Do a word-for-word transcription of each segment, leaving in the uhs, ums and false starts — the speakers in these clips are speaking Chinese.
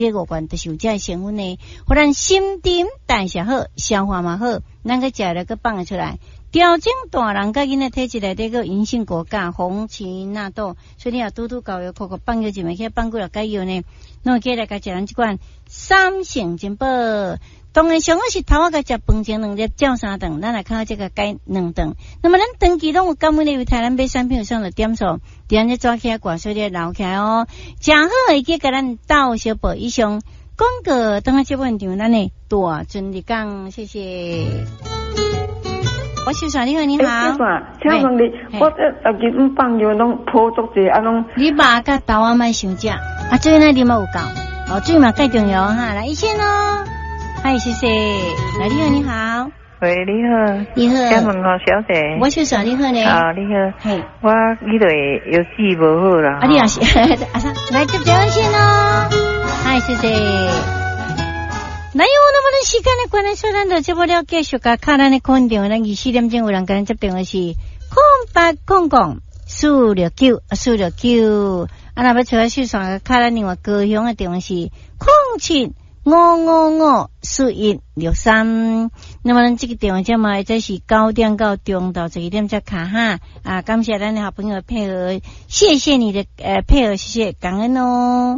这五罐就是有这成分呢，互咱心沉代谢好，消化嘛好，咱个食了个放得出来。调整大人甲囡仔体质内底个银杏果苷、红芪纳豆，所以你若拄拄搞药，口口放药就袂去放过了解药呢。那么起来甲食咱即款三成金宝，当然上好是头仔甲食饭前两粒，照三顿，咱来看这个改两顿。那么咱长期拢有感冒的为台咱买产品有上的点数，第二日抓起来挂水咧留起来哦，食好会去甲咱斗小宝以上。广告等下节目现场，咱呢大尊你讲，谢谢。我秀爽，你好，你好。 秀爽，请问你，我这啊基本放药拢破足者，啊拢。 你肉甲豆啊莫伤食，啊水呢你嘛有够，哦水嘛介重要哈。来一线哦，嗨，谢谢。来你好，你好。 喂，你好。 你好。 请问何小姐。 我秀爽，你好呢。 啊，你好。 嘿。 我迄个药剂无好啦。 啊，你也是，啊啥？来接接线哦，嗨，谢谢。那有那么多时间的关系，说咱就接不了继续甲卡咱的空电话，咱二四点钟有人跟咱接电话是空八空空四六九四六九，啊那要找秀爽个卡咱另外高雄的电话是空七五五五四一六三。那么咱这个电话节目这是九点到中到十一点才卡哈啊！感谢咱的好朋友配合，谢谢你的呃配合，谢谢感恩哦。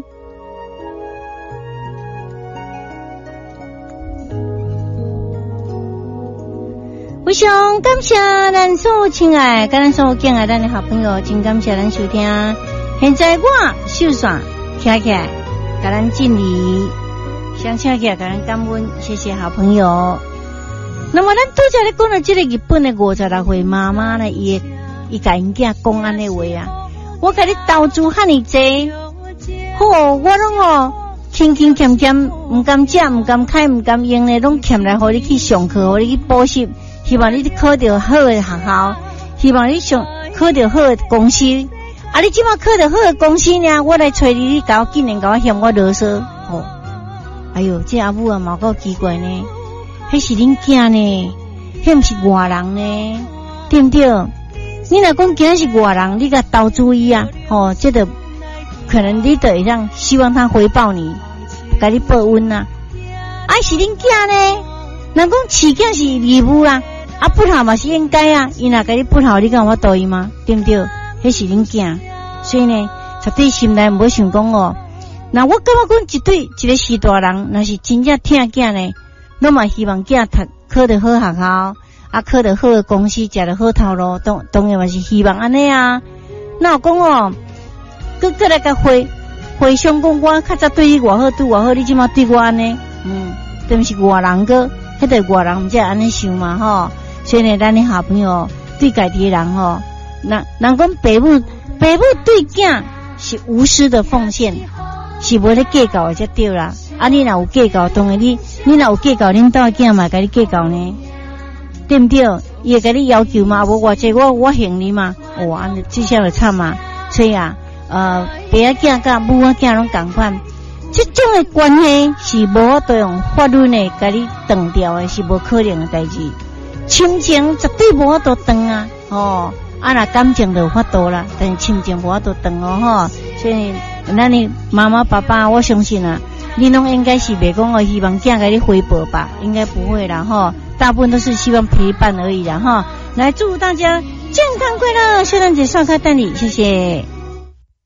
非常感谢咱所有亲爱跟咱所有敬爱咱的好朋友，真感谢咱收听。现在我秀爽起起来给咱敬礼，想起来给咱感恩，谢谢好朋友。那么咱拄则咧讲到这个日本的五十六岁妈妈呢，伊伊甲因囝讲安尼话啊，我甲你投资遐尼济，好我拢哦轻轻欠欠，唔敢食，唔敢开，唔敢用咧，拢欠来互你去上课，互你去补习。希望你考到好的学校，希望你上考到好的公司。啊，你即马考到好的公司呢，我来找你，你搞今年搞我嫌我啰嗦。哦，哎哟，这阿母啊，嘛够奇怪呢。迄是恁囝呢，迄毋是外人呢，对不对？你若讲囝是外人，你甲投资伊啊，哦，这个可能你得让希望他回报你，甲你报恩啊。啊，是恁囝呢？人讲饲囝是义务啦。啊，不好嘛是应该啊，伊若甲你不好，你敢有法度伊吗？对不对？迄是恁囝，所以呢，绝对心内唔好想讲哦。那我感觉讲一对一个是大人，若是真正疼囝呢，我嘛希望囝读考得好学校，啊，考得好的公司，食得好头路，当当然嘛是希望安尼啊。那有讲哦，佮佮来甲回回想讲我较早对你偌好，对偌好，你即马对我安尼，嗯，对毋是外人个，迄个外人毋才安尼想嘛吼。所以呢，咱的好朋友对家己的人吼，人人讲爸母爸母对囝是无私的奉献，是无咧计较的才对啦。啊，你若有计较，当然你你若有计较，恁兜囝嘛甲你计较呢，对不对？伊会甲你要求嘛，无偌济我我行你嘛，哇，安尼这下就惨嘛。所以啊，呃，爸仔囝甲母仔囝拢共款，这种的关系是无法度用法律呢甲你断掉的，是无可能的代志。亲情绝对无法度断啊，哦，啊那感情就有法度啦，但是亲情无法度断哦，吼。所以，咱的妈妈爸爸，我相信啊，你拢应该是袂讲哦，希望囝甲你回报吧，应该不会啦，吼。大部分都是希望陪伴而已啦，哈。来，祝大家健康快乐，圣诞节上课等你，谢谢。